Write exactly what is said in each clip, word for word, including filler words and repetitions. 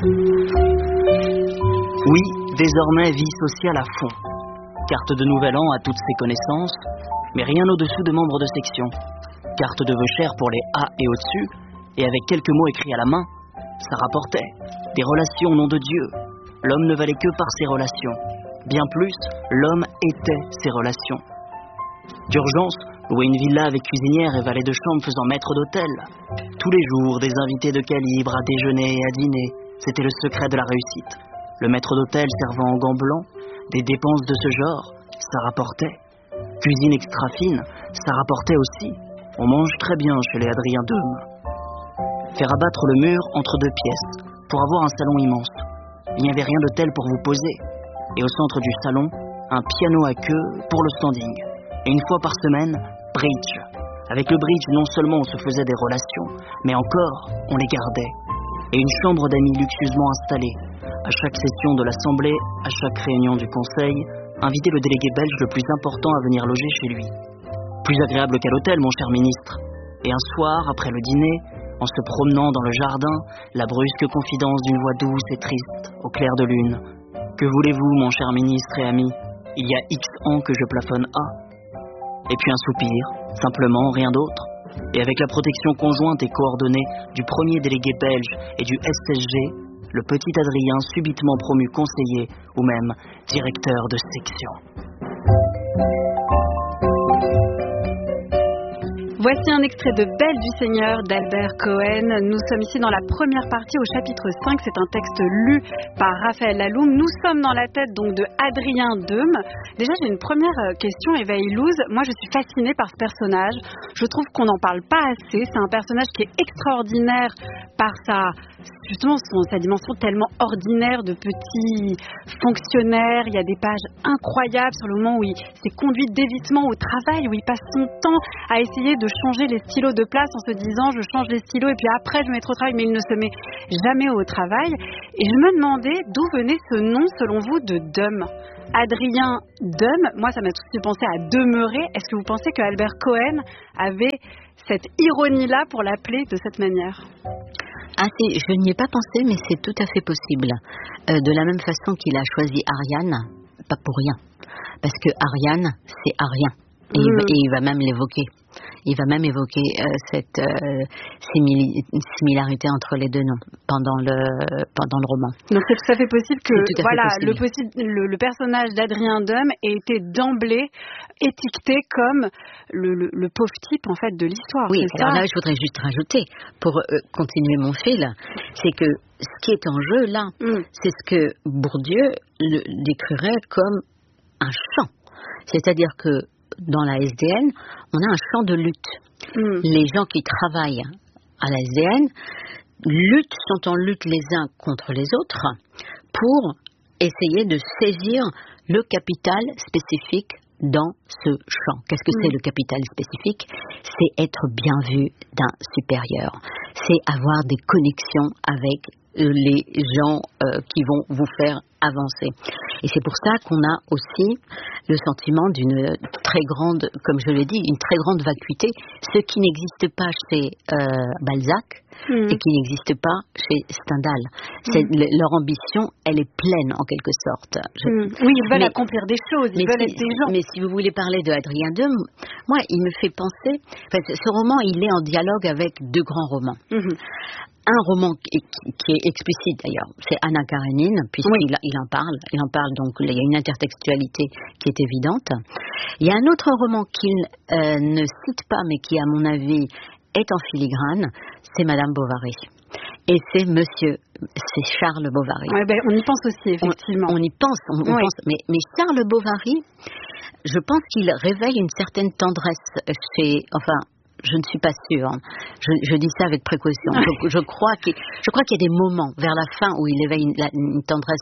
Oui, désormais vie sociale à fond. Carte de nouvel an à toutes ses connaissances, mais rien au-dessous de membres de section. Carte de vœux chers pour les A et au-dessus, et avec quelques mots écrits à la main, ça rapportait. Des relations, nom de Dieu. L'homme ne valait que par ses relations. Bien plus, l'homme était ses relations. D'urgence, louer une villa avec cuisinière et valet de chambre faisant maître d'hôtel. Tous les jours, des invités de calibre à déjeuner et à dîner. C'était le secret de la réussite. Le maître d'hôtel servant en gants blancs, des dépenses de ce genre, ça rapportait. Cuisine extra fine, ça rapportait aussi. On mange très bien chez les Adrien Deume. Faire abattre le mur entre deux pièces, pour avoir un salon immense. Il n'y avait rien de tel pour vous poser. Et au centre du salon, un piano à queue pour le standing. Et une fois par semaine, bridge. Avec le bridge, non seulement on se faisait des relations, mais encore, on les gardait. Et une chambre d'amis luxueusement installée. À chaque session de l'Assemblée, à chaque réunion du Conseil, inviter le délégué belge le plus important à venir loger chez lui. Plus agréable qu'à l'hôtel, mon cher ministre. Et un soir, après le dîner, en se promenant dans le jardin, la brusque confidence d'une voix douce et triste, au clair de lune. Que voulez-vous, mon cher ministre et ami? Il y a X ans que je plafonne A. Et puis un soupir, simplement, rien d'autre. Et avec la protection conjointe et coordonnée du premier délégué belge et du S S G, le petit Adrien subitement promu conseiller ou même directeur de section. Voici un extrait de Belle du Seigneur d'Albert Cohen. Nous sommes ici dans la première partie au chapitre cinq. C'est un texte lu par Raphaël Laloum. Nous sommes dans la tête donc de Adrien Deume. Déjà, j'ai une première question, Eva Illouz. Moi, je suis fascinée par ce personnage. Je trouve qu'on n'en parle pas assez. C'est un personnage qui est extraordinaire par sa... justement son, sa dimension tellement ordinaire de petit fonctionnaire. Il y a des pages incroyables sur le moment où il s'est conduit d'évitement au travail, où il passe son temps à essayer de changer les stylos de place en se disant je change les stylos et puis après je me mets au travail, mais il ne se met jamais au travail. Et je me demandais d'où venait ce nom selon vous de Deume. Adrien Deume, moi ça m'a tout de suite pensé à demeurer. Est-ce que vous pensez que Albert Cohen avait cette ironie-là pour l'appeler de cette manière ? Ah, c'est, je n'y ai pas pensé, mais c'est tout à fait possible. Euh, de la même façon qu'il a choisi Ariane, pas pour rien. Parce que Ariane, c'est Arien. Et, mmh. il, va, et il va même l'évoquer. Il va même évoquer euh, cette euh, simili- similarité entre les deux noms pendant le, pendant le roman. Donc c'est tout à fait possible que voilà, possible. Le, possible, le, le personnage d'Adrien Deume ait été d'emblée étiqueté comme le, le, le pauvre type en fait de l'histoire. Oui, c'est alors ça là je voudrais juste rajouter, pour euh, continuer mon fil, c'est que ce qui est en jeu là, mm. c'est ce que Bourdieu le décrirait comme un champ. C'est-à-dire que dans la S D N, on a un champ de lutte. Mm. Les gens qui travaillent à la S D N luttent, sont en lutte les uns contre les autres pour essayer de saisir le capital spécifique dans ce champ. Qu'est-ce que mm. c'est le capital spécifique? C'est être bien vu d'un supérieur. C'est avoir des connexions avec les gens euh, qui vont vous faire avancer. Et c'est pour ça qu'on a aussi le sentiment d'une très grande, comme je l'ai dit, une très grande vacuité, ce qui n'existe pas chez euh, Balzac mmh. et qui n'existe pas chez Stendhal. C'est, mmh. le, leur ambition, elle est pleine en quelque sorte. Je, mmh. Oui, ils veulent mais, accomplir des choses, ils veulent si, être des gens. Mais si vous voulez parler de Adrien Deume, moi, il me fait penser, enfin, ce roman, il est en dialogue avec deux grands romans. Mmh. Un roman qui, qui est explicite d'ailleurs, c'est Anna Karénine, puisqu'il oui. il en parle. Il en parle, donc il y a une intertextualité qui est évidente. Il y a un autre roman qu'il euh, ne cite pas, mais qui, à mon avis, est en filigrane, c'est Madame Bovary. Et c'est Monsieur, c'est Charles Bovary. Ouais, ben, on y pense aussi, effectivement. On, on y pense, on, on oui. pense mais, mais Charles Bovary, je pense qu'il réveille une certaine tendresse chez, enfin, je ne suis pas sûre. Je, je dis ça avec précaution. Je, je crois qu'il, je crois qu'il y a des moments vers la fin où il éveille une, une tendresse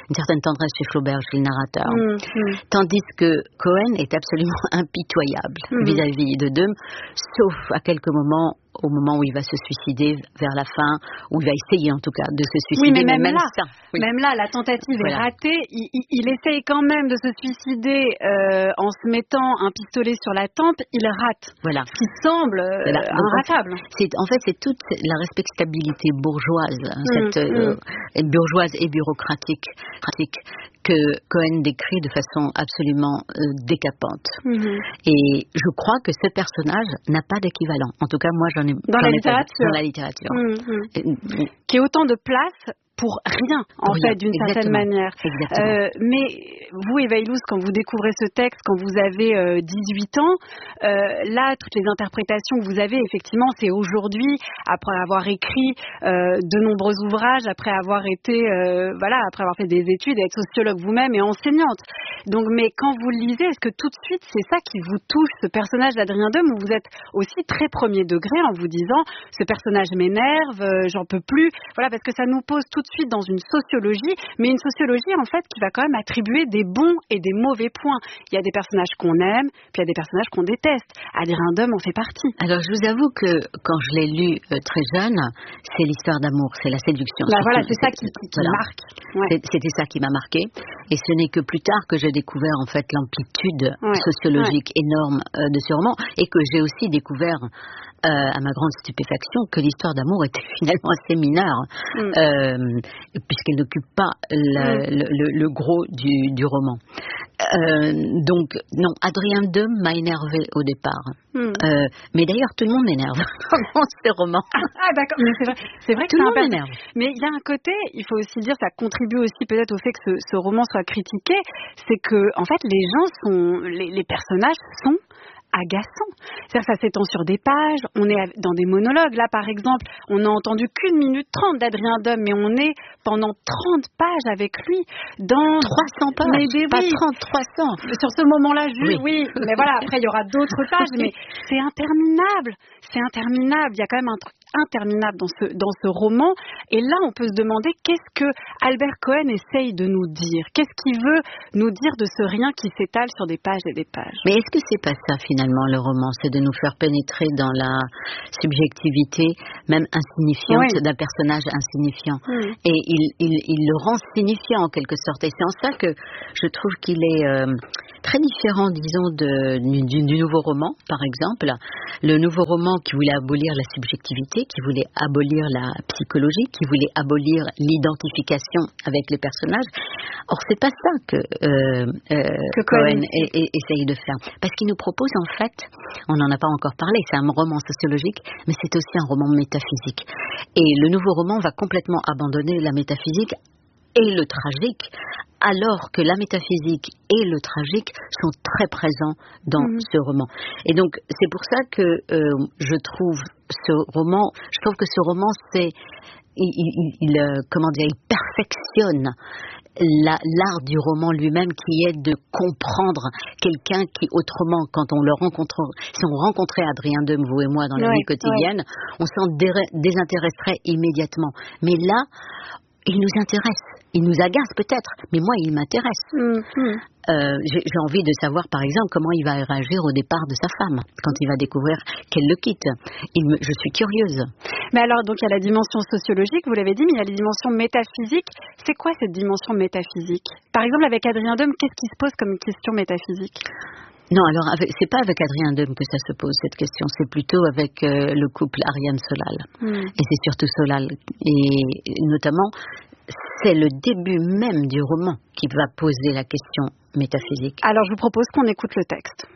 une certaine tendresse chez Flaubert, chez le narrateur. Mmh, mmh. Tandis que Cohen est absolument impitoyable mmh. vis-à-vis de Dom, sauf à quelques moments, au moment où il va se suicider vers la fin, où il va essayer en tout cas de se suicider. Oui, mais même, mais même là, ça, oui. même là, la tentative voilà. est ratée. Il, il, il essaye quand même de se suicider euh, en se mettant un pistolet sur la tempe. Il rate. Voilà. Ce qui semble euh, voilà. inratable. C'est, en fait, c'est toute la respectabilité bourgeoise, mmh, cette mmh. euh, bourgeoise et bureaucratique pratique, que Cohen décrit de façon absolument euh, décapante. Mmh. Et je crois que ce personnage n'a pas d'équivalent. En tout cas, moi, j'en ai dans la littérature. Dans la littérature. Mmh, mmh. Qui ait autant de place pour rien, en rien, fait, d'une certaine manière. Euh, mais vous, Eva Illouz, quand vous découvrez ce texte, quand vous avez euh, dix-huit ans, euh, là, toutes les interprétations que vous avez, effectivement, c'est aujourd'hui, après avoir écrit euh, de nombreux ouvrages, après avoir été, euh, voilà, après avoir fait des études, être sociologue vous-même et enseignante. Donc, mais quand vous le lisez, est-ce que tout de suite, c'est ça qui vous touche, ce personnage d'Adrien Dom, où vous êtes aussi très premier degré en vous disant, ce personnage m'énerve, euh, j'en peux plus, voilà, parce que ça nous pose tout de suite dans une sociologie, mais une sociologie en fait qui va quand même attribuer des bons et des mauvais points. Il y a des personnages qu'on aime, puis il y a des personnages qu'on déteste. Adrien Dom en fait partie. Alors je vous avoue que quand je l'ai lu euh, très jeune, c'est l'histoire d'amour, c'est la séduction. Là, voilà, c'est ça qui, qui, qui voilà. marque. Ouais. C'était ça qui m'a marqué. Et ce n'est que plus tard que j'ai découvert en fait l'amplitude ouais. sociologique ouais. énorme euh, de ce roman, et que j'ai aussi découvert Euh, à ma grande stupéfaction, que l'histoire d'amour était finalement assez mineure, mm. euh, puisqu'elle n'occupe pas la, mm. le, le, le gros du, du roman. Euh, donc, non, Adrien Dom m'a énervé au départ. Mm. Euh, mais d'ailleurs, tout le monde m'énerve dans ces romans. Ah, d'accord, mais c'est vrai, c'est vrai que tout le monde m'énerve. Mais il y a un côté, il faut aussi dire, ça contribue aussi peut-être au fait que ce, ce roman soit critiqué, c'est que, en fait, les gens sont, les, les personnages sont agaçant. C'est-à-dire que ça s'étend sur des pages, on est dans des monologues. Là, par exemple, on n'a entendu qu'une minute trente d'Adrien Dom, mais on est pendant trente pages avec lui dans... trois cents pages, mais des, pas oui. trente, trois cents. Sur ce moment-là, juste, oui. oui. Mais voilà, après, il y aura d'autres pages, mais c'est interminable. C'est interminable. Il y a quand même un truc interminable dans ce, dans ce roman. Et là, on peut se demander qu'est-ce que Albert Cohen essaye de nous dire. Qu'est-ce qu'il veut nous dire de ce rien qui s'étale sur des pages et des pages. Mais est-ce que c'est pas ça, finalement, le roman? C'est de nous faire pénétrer dans la subjectivité, même insignifiante, oui. d'un personnage insignifiant. Mm. Et il, il, il le rend signifiant, en quelque sorte. Et c'est en ça que je trouve qu'il est euh, très différent, disons, de, du, du nouveau roman, par exemple. Le nouveau roman qui voulait abolir la subjectivité, qui voulait abolir la psychologie, qui voulait abolir l'identification avec les personnages. Or, c'est pas ça que, euh, euh, que Cohen est, est, essaye de faire. Parce qu'il nous propose, en fait, on n'en a pas encore parlé, c'est un roman sociologique, mais c'est aussi un roman métaphysique. Et le nouveau roman va complètement abandonner la métaphysique et le tragique, alors que la métaphysique et le tragique sont très présents dans mmh. ce roman. Et donc, c'est pour ça que euh, je trouve ce roman, je trouve que ce roman, c'est, il, il, il euh, comment dire, il perfectionne la, l'art du roman lui-même, qui est de comprendre quelqu'un qui, autrement, quand on le rencontre, si on rencontrait Adrien Dom, vous et moi, dans la ouais, vie quotidienne, ouais. on s'en dé- désintéresserait immédiatement. Mais là, il nous intéresse. Il nous agace peut-être, mais moi, il m'intéresse. Mmh, mmh. Euh, j'ai, j'ai envie de savoir, par exemple, comment il va réagir au départ de sa femme, quand il va découvrir qu'elle le quitte. Il me, je suis curieuse. Mais alors, donc, il y a la dimension sociologique, vous l'avez dit, mais il y a la dimension métaphysique. C'est quoi cette dimension métaphysique? Par exemple, avec Adrien Dom, qu'est-ce qui se pose comme question métaphysique? Non, alors avec, c'est pas avec Adrien Dom que ça se pose, cette question. C'est plutôt avec euh, le couple Ariane Solal. Mmh. Et c'est surtout Solal. Et notamment, c'est le début même du roman qui va poser la question métaphysique. Alors, je vous propose qu'on écoute le texte.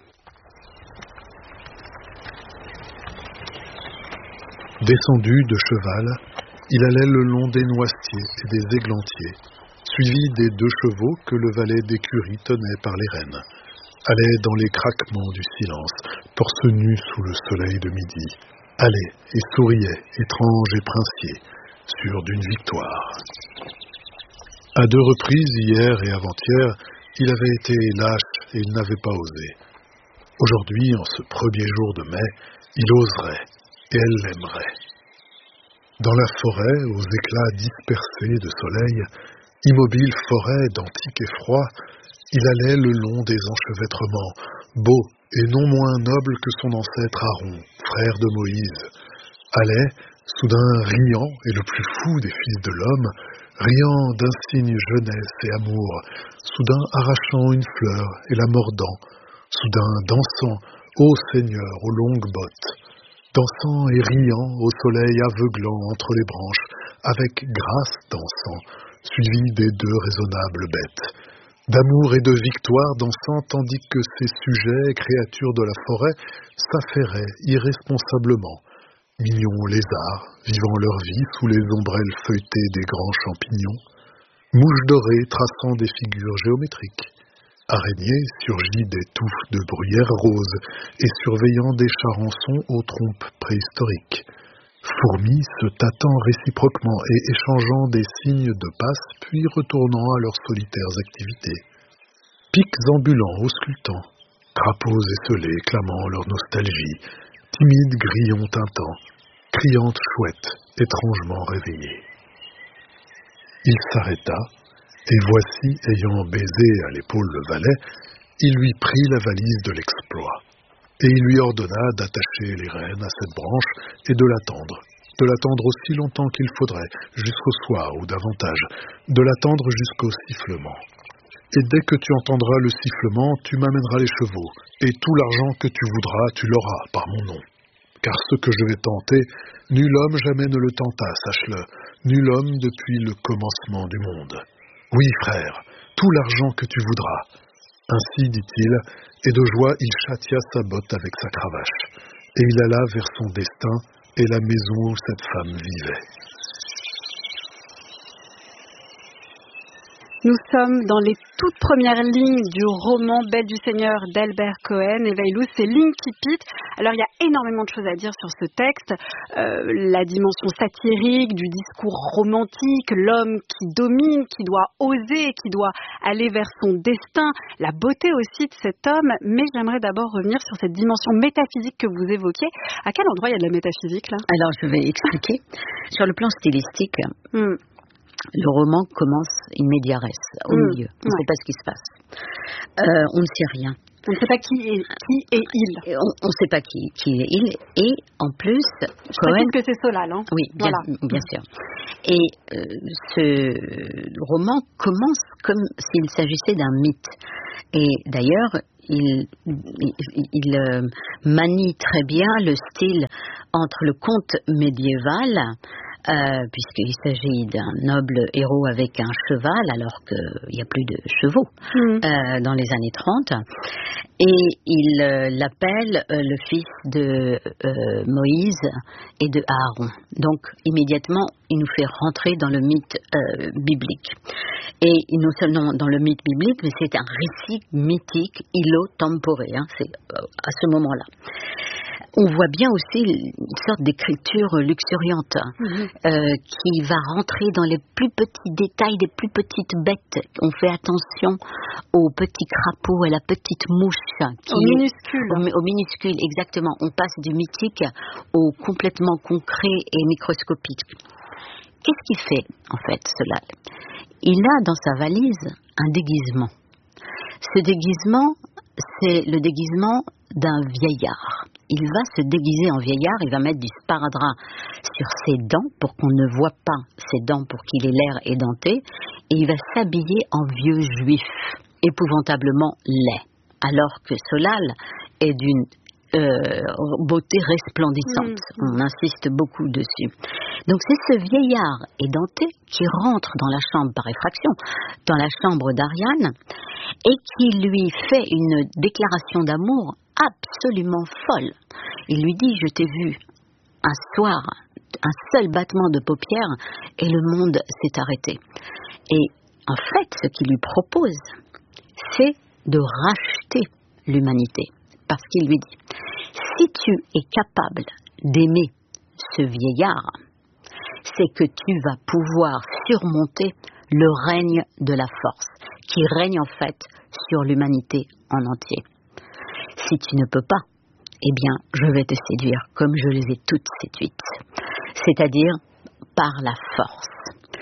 Descendu de cheval, il allait le long des noisetiers et des églantiers, suivi des deux chevaux que le valet d'écurie tenait par les rênes. Allait dans les craquements du silence, torse nu sous le soleil de midi, allait et souriait, étrange et princier, sûr d'une victoire. À deux reprises, hier et avant-hier, il avait été lâche et il n'avait pas osé. Aujourd'hui, en ce premier jour de mai, il oserait et elle l'aimerait. Dans la forêt, aux éclats dispersés de soleil, Immobile forêt d'antique effroi, il allait le long des enchevêtrements, beau et non moins noble que son ancêtre Aaron, frère de Moïse, allait, soudain riant et le plus fou des fils de l'homme, riant d'insigne jeunesse et amour, soudain arrachant une fleur et la mordant, soudain dansant, ô Seigneur, aux longues bottes, dansant et riant au soleil aveuglant entre les branches, avec grâce dansant, suivi des deux raisonnables bêtes, d'amour et de victoire dansant, tandis que ces sujets, créatures de la forêt, s'affairaient irresponsablement, mignons lézards, vivant leur vie sous les ombrelles feuilletées des grands champignons, mouches dorées traçant des figures géométriques, araignées surgies des touffes de bruyère rose et surveillant des charançons aux trompes préhistoriques, fourmis se tâtant réciproquement et échangeant des signes de passe, puis retournant à leurs solitaires activités, pics ambulants auscultants, crapauds esselés clamant leur nostalgie, timides grillons tintants, criantes chouettes étrangement réveillées. Il s'arrêta, et voici, ayant baisé à l'épaule le valet, il lui prit la valise de l'exploit, et il lui ordonna d'attacher les rênes à cette branche et de l'attendre, de l'attendre aussi longtemps qu'il faudrait, jusqu'au soir ou davantage, de l'attendre jusqu'au sifflement. Et dès que tu entendras le sifflement, tu m'amèneras les chevaux, et tout l'argent que tu voudras, tu l'auras par mon nom. Car ce que je vais tenter, nul homme jamais ne le tenta, sache-le, nul homme depuis le commencement du monde. Oui, frère, tout l'argent que tu voudras. Ainsi, dit-il, et de joie il châtia sa botte avec sa cravache, et il alla vers son destin et la maison où cette femme vivait. Nous sommes dans les toutes premières lignes du roman Belle du Seigneur d'Albert Cohen. Et Veilous, c'est l'incipit. Alors, il y a énormément de choses à dire sur ce texte. Euh, la dimension satirique, du discours romantique, l'homme qui domine, qui doit oser, qui doit aller vers son destin, la beauté aussi de cet homme. Mais j'aimerais d'abord revenir sur cette dimension métaphysique que vous évoquiez. À quel endroit il y a de la métaphysique, là ? Alors, je vais expliquer. Sur le plan stylistique, hmm. le roman commence in media res, au mmh, milieu. On ne ouais. sait pas ce qui se passe. Euh, on ne sait rien. On ne sait pas qui est, qui est il. Et on ne sait pas qui, qui est il. Et en plus, je Cohen... que c'est Solal. Hein oui, bien, voilà. bien sûr. Et euh, ce roman commence comme s'il s'agissait d'un mythe. Et d'ailleurs, il, il, il euh, manie très bien le style entre le conte médiéval, Euh, puisqu'il s'agit d'un noble héros avec un cheval, alors qu'il n'y a plus de chevaux mmh. euh, dans les années trente. Et il euh, l'appelle euh, le fils de euh, Moïse et de Aaron. Donc, immédiatement, il nous fait rentrer dans le mythe euh, biblique. Et non seulement dans le mythe biblique, mais c'est un récit mythique, illo tempore, hein, c'est euh, à ce moment-là. On voit bien aussi une sorte d'écriture luxuriante mmh. euh, qui va rentrer dans les plus petits détails des plus petites bêtes. On fait attention aux petits crapauds, à la petite mouche. Qui au est, minuscule. Au, au minuscule, exactement. On passe du mythique au complètement concret et microscopique. Qu'est-ce qu'il fait, en fait, cela ? Il a dans sa valise un déguisement. Ce déguisement, c'est le déguisement d'un vieillard. Il va se déguiser en vieillard, il va mettre du sparadrap sur ses dents pour qu'on ne voit pas ses dents pour qu'il ait l'air édenté, et il va s'habiller en vieux juif, épouvantablement laid, alors que Solal est d'une euh, beauté resplendissante. Mmh. On insiste beaucoup dessus. Donc c'est ce vieillard édenté qui rentre dans la chambre par effraction, dans la chambre d'Ariane, et qui lui fait une déclaration d'amour absolument folle. Il lui dit: je t'ai vu un soir, un seul battement de paupières et le monde s'est arrêté. Et en fait, ce qu'il lui propose, c'est de racheter l'humanité. Parce qu'il lui dit: si tu es capable d'aimer ce vieillard, c'est que tu vas pouvoir surmonter le règne de la force, qui règne en fait sur l'humanité en entier. Si tu ne peux pas, eh bien, je vais te séduire comme je les ai toutes séduites, c'est-à-dire par la force.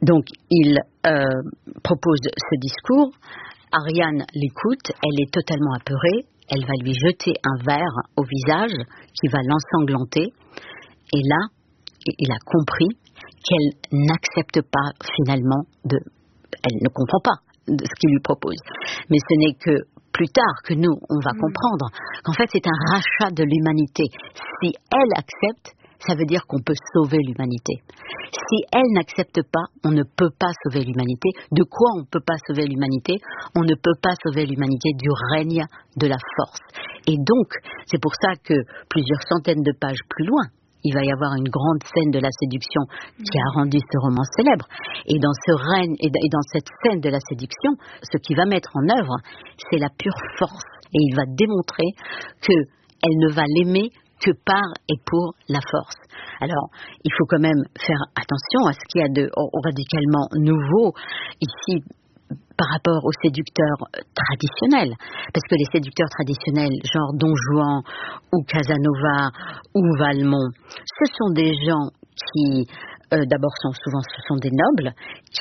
Donc, il euh, propose ce discours. Ariane l'écoute, elle est totalement apeurée. Elle va lui jeter un verre au visage qui va l'ensanglanter. Et là, il a compris qu'elle n'accepte pas finalement de... Elle ne comprend pas de ce qu'il lui propose. Mais ce n'est que plus tard que nous, on va comprendre qu'en fait, c'est un rachat de l'humanité. Si elle accepte, ça veut dire qu'on peut sauver l'humanité. Si elle n'accepte pas, on ne peut pas sauver l'humanité. De quoi on ne peut pas sauver l'humanité? On ne peut pas sauver l'humanité du règne de la force. Et donc, c'est pour ça que plusieurs centaines de pages plus loin, il va y avoir une grande scène de la séduction qui a rendu ce roman célèbre. Et dans ce règne, et dans cette scène de la séduction, ce qu'il va mettre en œuvre, c'est la pure force. Et il va démontrer qu'elle ne va l'aimer que par et pour la force. Alors, il faut quand même faire attention à ce qu'il y a de radicalement nouveau ici par rapport aux séducteurs traditionnels. Parce que les séducteurs traditionnels, genre Don Juan ou Casanova ou Valmont, ce sont des gens qui, euh, d'abord, sont souvent ce sont des nobles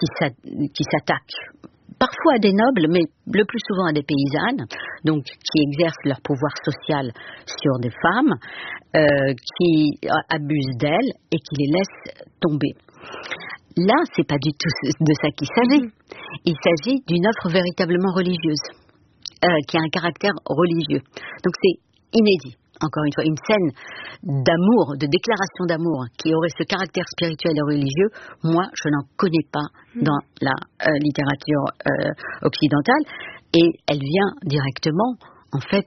qui s'attaquent parfois à des nobles, mais le plus souvent à des paysannes, donc qui exercent leur pouvoir social sur des femmes, euh, qui abusent d'elles et qui les laissent tomber. Là, c'est pas du tout de ça qu'il s'agit. Il s'agit d'une œuvre véritablement religieuse, euh, qui a un caractère religieux. Donc c'est inédit. Encore une fois, une scène d'amour, de déclaration d'amour qui aurait ce caractère spirituel et religieux, moi, je n'en connais pas dans la euh, littérature euh, occidentale. Et elle vient directement, en fait,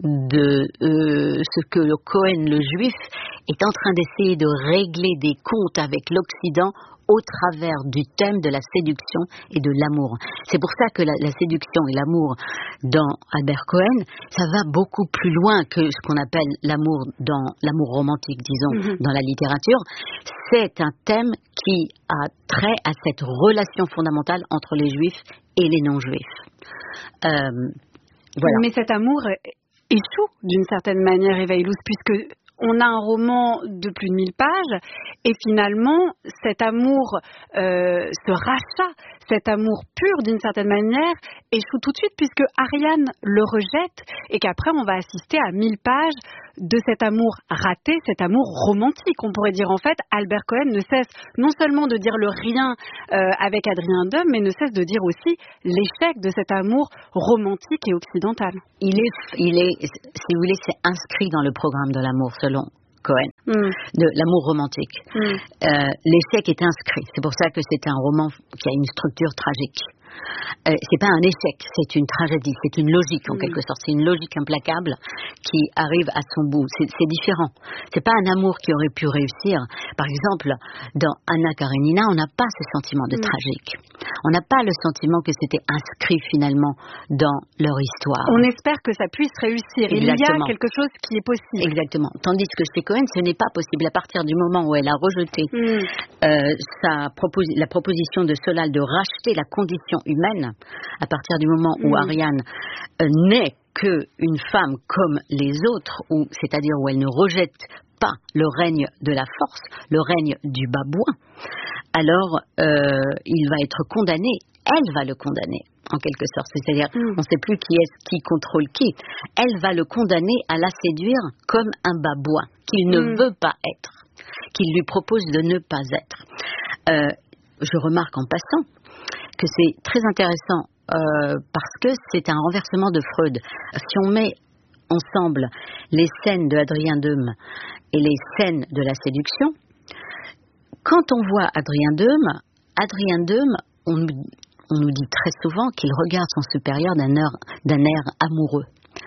de euh, ce que le Cohen, le juif, est en train d'essayer de régler des comptes avec l'Occident au travers du thème de la séduction et de l'amour. C'est pour ça que la, la séduction et l'amour dans Albert Cohen, ça va beaucoup plus loin que ce qu'on appelle l'amour dans l'amour romantique, disons, mm-hmm. dans la littérature. C'est un thème qui a trait à cette relation fondamentale entre les juifs et les non-juifs. Euh, voilà. Mais cet amour échoue d'une certaine manière, Eva Illouz, puisque on a un roman de plus de mille pages et finalement cet amour, euh, ce rachat, cet amour pur d'une certaine manière échoue tout de suite puisque Ariane le rejette et qu'après on va assister à mille pages de cet amour raté, cet amour romantique. On pourrait dire en fait Albert Cohen ne cesse non seulement de dire le rien euh, avec Adrien Dôme, mais ne cesse de dire aussi l'échec de cet amour romantique et occidental. Il est, il est, si vous voulez, c'est inscrit dans le programme de l'amour selon Cohen, mm. de l'amour romantique. Mm. Euh, l'échec est inscrit. C'est pour ça que c'est un roman qui a une structure tragique. Euh, c'est pas un échec, c'est une tragédie, c'est une logique en mmh. quelque sorte, c'est une logique implacable qui arrive à son bout. C'est, c'est différent. C'est pas un amour qui aurait pu réussir. Par exemple, dans Anna Karenina, on n'a pas ce sentiment de mmh. tragique. On n'a pas le sentiment que c'était inscrit finalement dans leur histoire. On espère que ça puisse réussir. Exactement. Il y a quelque chose qui est possible. Exactement. Tandis que chez Cohen, ce n'est pas possible. À partir du moment où elle a rejeté mmh. euh, sa propos- la proposition de Solal de racheter la condition humaine, à partir du moment où mmh. Ariane euh, n'est qu'une femme comme les autres, où, c'est-à-dire où elle ne rejette pas le règne de la force, le règne du babouin, alors euh, il va être condamné, elle va le condamner en quelque sorte, c'est-à-dire mmh. on ne sait plus qui est qui contrôle qui, elle va le condamner à la séduire comme un babouin qu'il ne mmh. veut pas être, qu'il lui propose de ne pas être. Euh, je remarque en passant que c'est très intéressant euh, parce que c'est un renversement de Freud. Si on met ensemble les scènes de Adrien Dôme et les scènes de la séduction, quand on voit Adrien Dôme, Adrien Dôme, on nous, on nous dit très souvent qu'il regarde son supérieur d'un air, d'un air amoureux.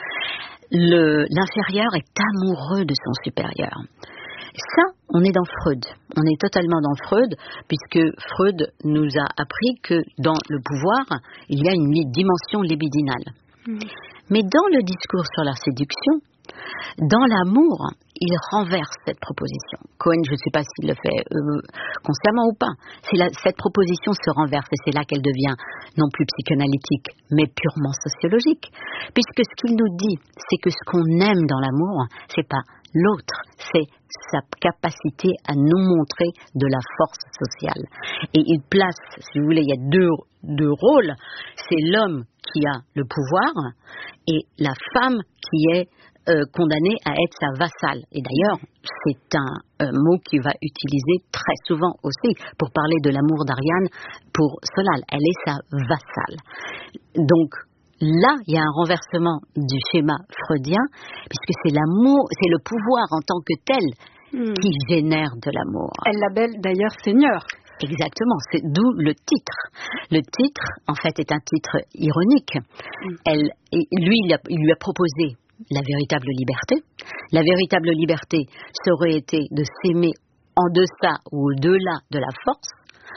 Le, l'inférieur est amoureux de son supérieur. Ça, on est dans Freud. On est totalement dans Freud, puisque Freud nous a appris que dans le pouvoir, il y a une dimension libidinale. Mmh. Mais dans le discours sur la séduction, dans l'amour, il renverse cette proposition. Cohen, je ne sais pas s'il le fait euh, consciemment ou pas. C'est la, cette proposition se renverse et c'est là qu'elle devient non plus psychanalytique, mais purement sociologique. Puisque ce qu'il nous dit, c'est que ce qu'on aime dans l'amour, c'est pas L'autre, c'est sa capacité à nous montrer de la force sociale. Et il place, si vous voulez, il y a deux, deux rôles. C'est l'homme qui a le pouvoir et la femme qui est euh, condamnée à être sa vassale. Et d'ailleurs, c'est un euh, mot qu'il va utiliser très souvent aussi pour parler de l'amour d'Ariane pour Solal. Elle est sa vassale. Donc, là, il y a un renversement du schéma freudien, puisque c'est l'amour, c'est le pouvoir en tant que tel mmh. qui génère de l'amour. Elle l'appelle d'ailleurs Seigneur. Exactement, c'est d'où le titre. Le titre, en fait, est un titre ironique. Mmh. Elle, lui, il, a, il lui a proposé la véritable liberté. La véritable liberté, ça aurait été de s'aimer en deçà ou au-delà de la force,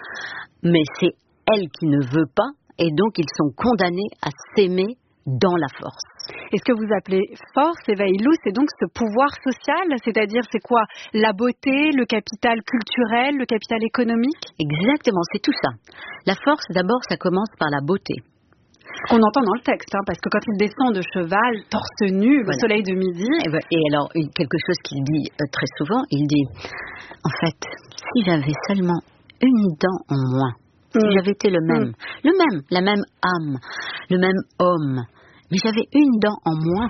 mais c'est elle qui ne veut pas. Et donc, ils sont condamnés à s'aimer dans la force. Et ce que vous appelez force, Eva Illouz, c'est donc ce pouvoir social, c'est-à-dire c'est quoi? La beauté, le capital culturel, le capital économique? Exactement, c'est tout ça. La force, d'abord, ça commence par la beauté. Qu'on entend dans le texte, hein, parce que quand il descend de cheval, torse nu, voilà. Au soleil de midi... Et, ben, et alors, une, quelque chose qu'il dit euh, très souvent, il dit, en fait, si j'avais seulement une dent en moins, si mmh. j'avais été le même, mmh. le même, la même âme, le même homme, mais j'avais une dent en moins,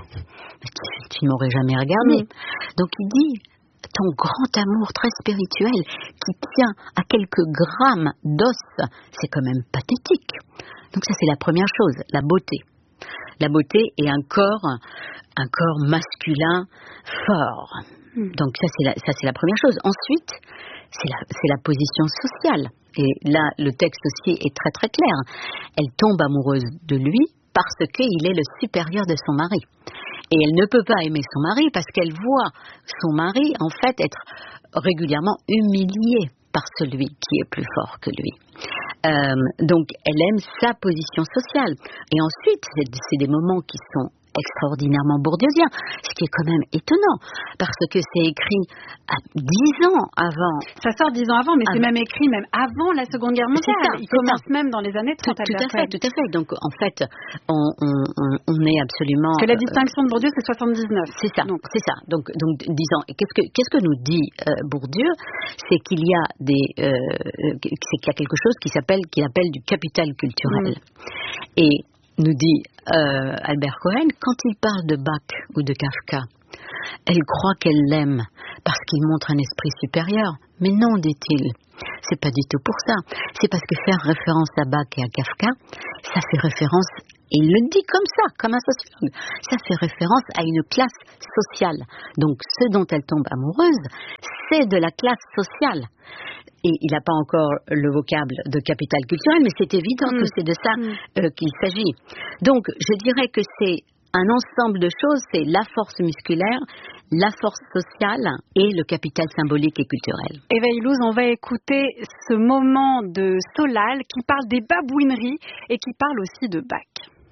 tu, tu ne m'aurais jamais regardé. Mmh. Donc il dit, ton grand amour très spirituel qui tient à quelques grammes d'os, c'est quand même pathétique. Donc ça c'est la première chose, la beauté. La beauté et un corps, un corps masculin fort. Mmh. Donc ça c'est la, ça c'est la première chose. Ensuite, c'est la, c'est la position sociale. Et là, le texte aussi est très très clair. Elle tombe amoureuse de lui parce qu'il est le supérieur de son mari. Et elle ne peut pas aimer son mari parce qu'elle voit son mari, en fait, être régulièrement humilié par celui qui est plus fort que lui. Euh, donc, elle aime sa position sociale. Et ensuite, c'est, c'est des moments qui sont extraordinairement bourdieusiens, ce qui est quand même étonnant, parce que c'est écrit à dix ans avant. Ça sort dix ans avant, mais ah, c'est même écrit même avant la Seconde Guerre mondiale. Ça, Il commence ça. Même dans les années trente. Tout, tout à fait, tout à fait. Donc, en fait, on, on, on est absolument... Parce que la distinction de Bourdieu, c'est soixante-dix-neuf. C'est ça, donc. c'est ça. Donc, donc disons, qu'est-ce que, qu'est-ce que nous dit euh, Bourdieu? C'est qu'il y a des... Euh, c'est qu'il y a quelque chose qui s'appelle, qu'il appelle du capital culturel. Mm. Et nous dit euh, Albert Cohen, quand il parle de Bach ou de Kafka, elle croit qu'elle l'aime parce qu'il montre un esprit supérieur. Mais non, dit-il, c'est pas du tout pour ça. C'est parce que faire référence à Bach et à Kafka, ça fait référence, et il le dit comme ça, comme un sociologue, ça fait référence à une classe sociale. Donc ce dont elle tombe amoureuse, c'est de la classe sociale. Et il n'a pas encore le vocable de capital culturel, mais c'est évident mmh. que c'est de ça euh, qu'il s'agit. Donc, je dirais que c'est un ensemble de choses, c'est la force musculaire, la force sociale et le capital symbolique et culturel. Eva Illouz, on va écouter ce moment de Solal qui parle des babouineries et qui parle aussi de Bach.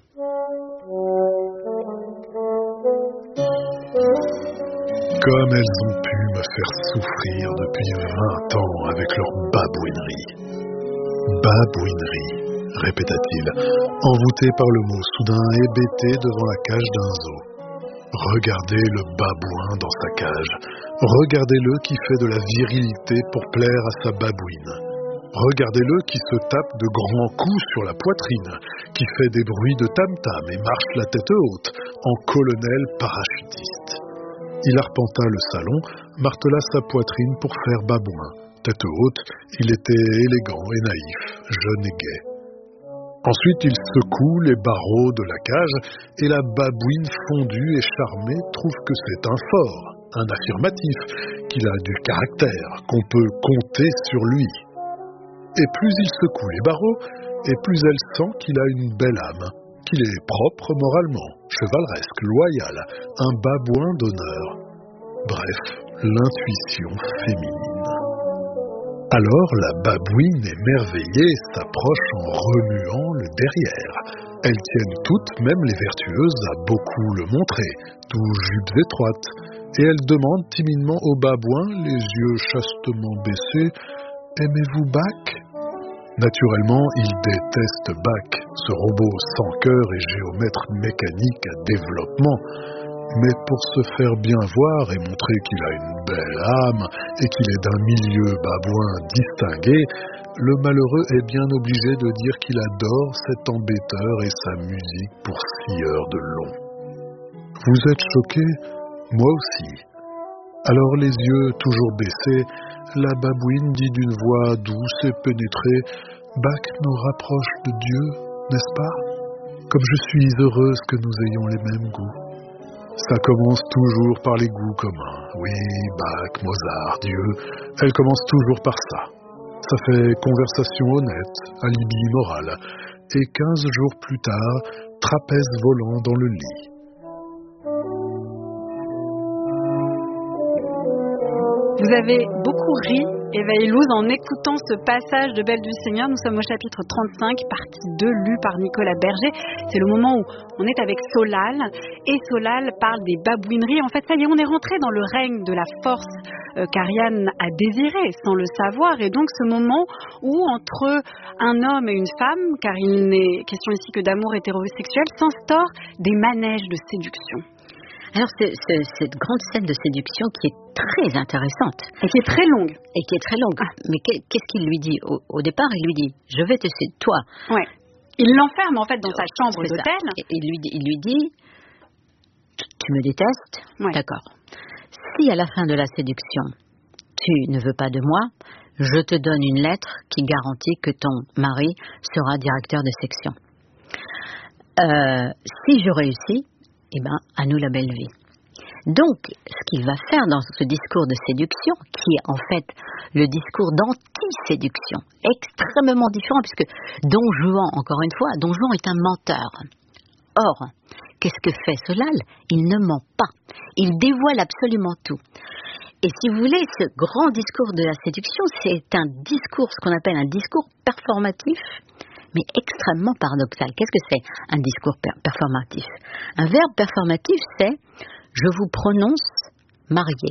Comme elles ont pu me faire souffrir depuis vingt ans avec leurs babouineries. Babouinerie, répéta-t-il, envoûté par le mot soudain hébété devant la cage d'un zoo. Regardez le babouin dans sa cage. Regardez-le qui fait de la virilité pour plaire à sa babouine. Regardez-le qui se tape de grands coups sur la poitrine, qui fait des bruits de tam-tam et marche la tête haute en colonel parachutiste. Il arpenta le salon, martela sa poitrine pour faire babouin. Tête haute, il était élégant et naïf, jeune et gai. Ensuite, il secoue les barreaux de la cage et la babouine fondue et charmée trouve que c'est un fort, un affirmatif, qu'il a du caractère, qu'on peut compter sur lui. Et plus il secoue les barreaux, et plus elle sent qu'il a une belle âme, qu'il est propre moralement, chevaleresque, loyal, un babouin d'honneur. Bref, l'intuition féminine. Alors la babouine émerveillée s'approche en remuant le derrière. Elles tiennent toutes, même les vertueuses, à beaucoup le montrer, tout jupes étroites, et elles demandent timidement au babouin, les yeux chastement baissés, « Aimez-vous Bach ?» Naturellement, il déteste Bach, ce robot sans cœur et géomètre mécanique à développement, Mais pour se faire bien voir et montrer qu'il a une belle âme et qu'il est d'un milieu babouin distingué, le malheureux est bien obligé de dire qu'il adore cet embêteur et sa musique pour scieur de long. Vous êtes choqué? Moi aussi. Alors les yeux toujours baissés, la babouine dit d'une voix douce et pénétrée: Bach nous rapproche de Dieu, n'est-ce pas? Comme je suis heureuse que nous ayons les mêmes goûts. Ça commence toujours par les goûts communs. Oui, Bach, Mozart, Dieu, elle commence toujours par ça. Ça fait conversation honnête, alibi moral. Et quinze jours plus tard, trapèze volant dans le lit. Vous avez beaucoup ri, Eva Illouz, en écoutant ce passage de Belle du Seigneur. Nous sommes au chapitre trente-cinq, partie deux, lu par Nicolas Berger. C'est le moment où on est avec Solal, et Solal parle des babouineries. En fait, ça y est, on est rentré dans le règne de la force euh, qu'Ariane a désiré, sans le savoir. Et donc, ce moment où, entre un homme et une femme, car il n'est question ici que d'amour hétérosexuel, s'instaurent des manèges de séduction. Alors, ce, ce, cette grande scène de séduction qui est très intéressante. Et qui est très longue. Et qui est très longue. Ah. Mais qu'est-ce qu'il lui dit au, au départ, il lui dit, je vais te séduire, toi. Ouais. Il l'enferme en fait dans sa chambre d'hôtel. Et il lui, il lui dit, tu me détestes, ouais. D'accord. Si à la fin de la séduction, tu ne veux pas de moi, je te donne une lettre qui garantit que ton mari sera directeur de section. Euh, si je réussis, eh bien, à nous la belle vie. Donc, ce qu'il va faire dans ce discours de séduction, qui est en fait le discours d'anti-séduction, extrêmement différent, puisque Don Juan, encore une fois, Don Juan est un menteur. Or, qu'est-ce que fait Solal? Il ne ment pas. Il dévoile absolument tout. Et si vous voulez, ce grand discours de la séduction, c'est un discours, ce qu'on appelle un discours performatif, mais extrêmement paradoxal. Qu'est-ce que c'est un discours per- performatif? Un verbe performatif, c'est « je vous prononce marié ».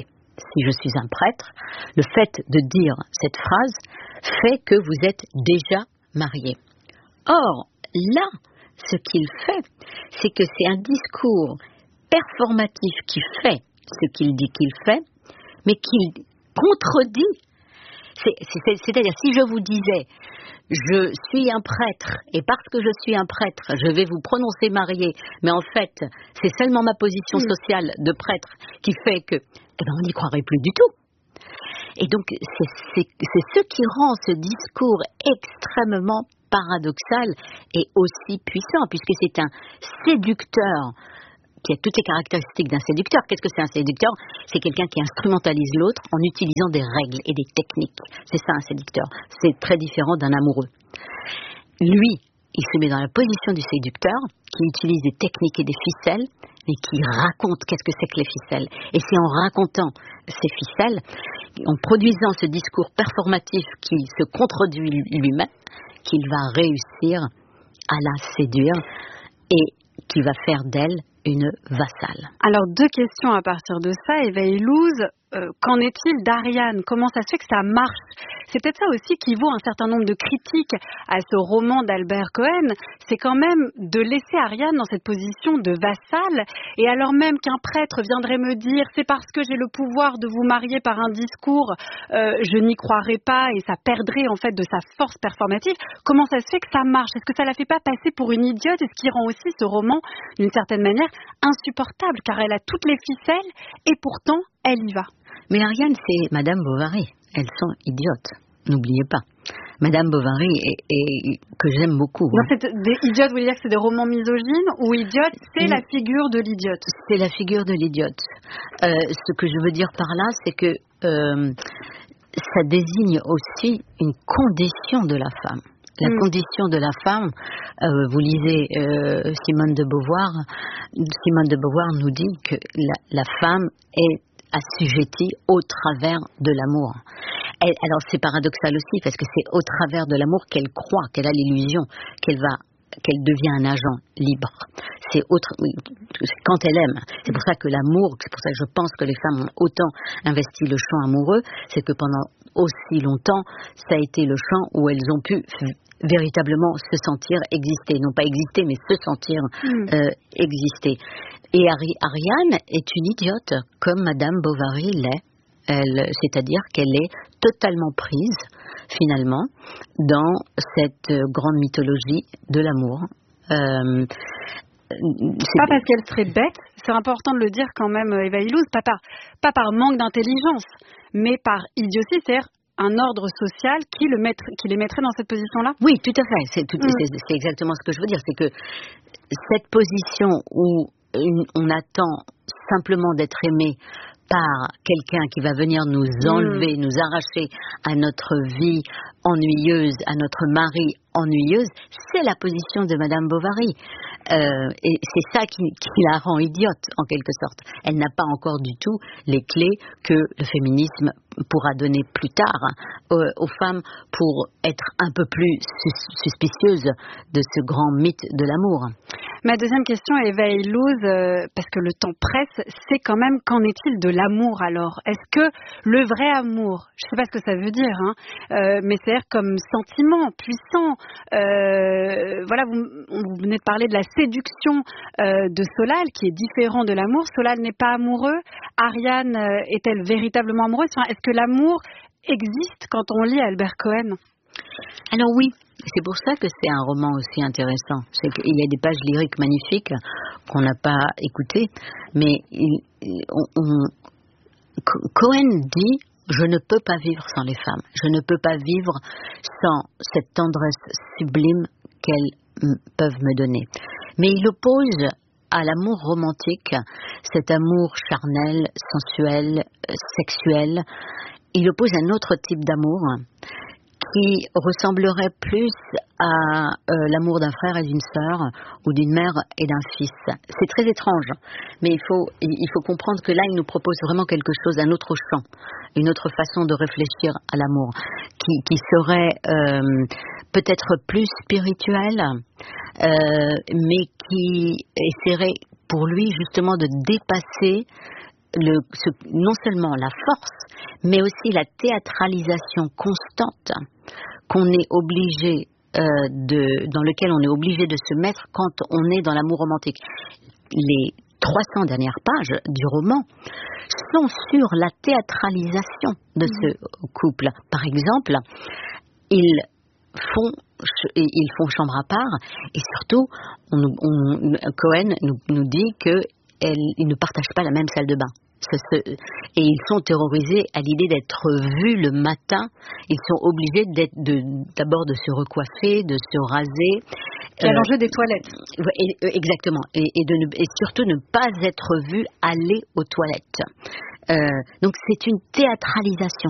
Si je suis un prêtre, le fait de dire cette phrase fait que vous êtes déjà marié. Or, là, ce qu'il fait, c'est que c'est un discours performatif qui fait ce qu'il dit qu'il fait, mais qu'il contredit. C'est, c'est, c'est-à-dire, si je vous disais « je suis un prêtre, et parce que je suis un prêtre, je vais vous prononcer marié, mais en fait, c'est seulement ma position sociale de prêtre qui fait que, eh ben, on n'y croirait plus du tout. » Et donc, c'est, c'est, c'est ce qui rend ce discours extrêmement paradoxal et aussi puissant, puisque c'est un séducteur qui a toutes les caractéristiques d'un séducteur. Qu'est-ce que c'est un séducteur? C'est quelqu'un qui instrumentalise l'autre en utilisant des règles et des techniques. C'est ça un séducteur. C'est très différent d'un amoureux. Lui, il se met dans la position du séducteur, qui utilise des techniques et des ficelles, mais qui raconte qu'est-ce que c'est que les ficelles. Et c'est en racontant ces ficelles, en produisant ce discours performatif qui se contredit lui-même, qu'il va réussir à la séduire et qui va faire d'elle une vassale. Alors, deux questions à partir de ça. Eva Illouz, euh, qu'en est-il d'Ariane? Comment ça se fait que ça marche? C'est peut-être ça aussi qui vaut un certain nombre de critiques à ce roman d'Albert Cohen. C'est quand même de laisser Ariane dans cette position de vassale. Et alors même qu'un prêtre viendrait me dire « c'est parce que j'ai le pouvoir de vous marier par un discours, euh, je n'y croirais pas » et ça perdrait en fait de sa force performative. Comment ça se fait que ça marche? Est-ce que ça la fait pas passer pour une idiote? Et ce qui rend aussi ce roman, d'une certaine manière, insupportable, car elle a toutes les ficelles et pourtant elle y va. Mais Ariane, c'est Madame Bovary. Elles sont idiotes. N'oubliez pas. Madame Bovary, est, est, que j'aime beaucoup. Non, c'est des idiotes, vous voulez dire que c'est des romans misogynes, ou idiote, c'est mmh. la figure de l'idiote? C'est la figure de l'idiote. Euh, ce que je veux dire par là, c'est que euh, ça désigne aussi une condition de la femme. La mmh. condition de la femme, euh, vous lisez euh, Simone de Beauvoir, Simone de Beauvoir nous dit que la, la femme est assujettie au travers de l'amour. Elle, alors c'est paradoxal aussi parce que c'est au travers de l'amour qu'elle croit, qu'elle a l'illusion, qu'elle va, qu'elle devient un agent libre. C'est autre, quand elle aime. C'est pour ça que l'amour, c'est pour ça que je pense que les femmes ont autant investi le champ amoureux, c'est que pendant aussi longtemps, ça a été le champ où elles ont pu véritablement se sentir exister, non pas exister, mais se sentir mmh. euh, exister. Et Ari- Ariane est une idiote, comme Madame Bovary l'est. Elle, c'est-à-dire qu'elle est totalement prise, finalement, dans cette grande mythologie de l'amour. Euh, c'est pas parce qu'elle serait bête, c'est important de le dire quand même, Eva Illouz, pas par, pas par manque d'intelligence, mais par idiotie, c'est-à-dire un ordre social qui, le mettre, qui les mettrait dans cette position-là. Oui, tout à fait, c'est, tout, mm. c'est, c'est exactement ce que je veux dire, c'est que cette position où une, on attend simplement d'être aimé par quelqu'un qui va venir nous enlever, mmh. nous arracher à notre vie ennuyeuse, à notre mari ennuyeuse, c'est la position de Madame Bovary. Euh, et c'est ça qui, qui la rend idiote, en quelque sorte. Elle n'a pas encore du tout les clés que le féminisme pourra donner plus tard euh, aux femmes pour être un peu plus sus- suspicieuses de ce grand mythe de l'amour. Ma deuxième question, Eva Illouz, euh, parce que le temps presse, c'est quand même, qu'en est-il de l'amour alors? Est-ce que le vrai amour, je ne sais pas ce que ça veut dire, hein, euh, mais c'est-à-dire comme sentiment puissant, euh, voilà, vous, vous venez de parler de la séduction euh, de Solal, qui est différent de l'amour. Solal n'est pas amoureux. Ariane euh, est-elle véritablement amoureuse? Enfin, est-ce que l'amour existe quand on lit Albert Cohen? Alors oui, c'est pour ça que c'est un roman aussi intéressant. C'est qu'il y a des pages lyriques magnifiques qu'on n'a pas écoutées, mais il, on, on, Cohen dit « Je ne peux pas vivre sans les femmes. Je ne peux pas vivre sans cette tendresse sublime qu'elles m- peuvent me donner. » Mais il oppose à l'amour romantique, cet amour charnel, sensuel, sexuel, il oppose un autre type d'amour qui ressemblerait plus à euh, l'amour d'un frère et d'une sœur, ou d'une mère et d'un fils. C'est très étrange, mais il faut, il faut comprendre que là, il nous propose vraiment quelque chose, un autre champ, une autre façon de réfléchir à l'amour, qui, qui serait euh, peut-être plus spirituelle, euh, mais qui essaierait pour lui justement de dépasser le, ce, non seulement la force, mais aussi la théâtralisation constante qu'on est obligé euh, de, dans lequel on est obligé de se mettre quand on est dans l'amour romantique. Les trois cents dernières pages du roman sont sur la théâtralisation de mmh. ce couple. Par exemple, ils font, ils font chambre à part, et surtout, on, on, Cohen nous, nous dit qu'ils ne partagent pas la même salle de bain. Et ils sont terrorisés à l'idée d'être vus le matin. Ils sont obligés d'être de, d'abord de se recoiffer, de se raser. Il y a euh, l'enjeu des toilettes. Et, exactement. Et, et, de ne, et surtout ne pas être vus aller aux toilettes. Euh, donc c'est une théâtralisation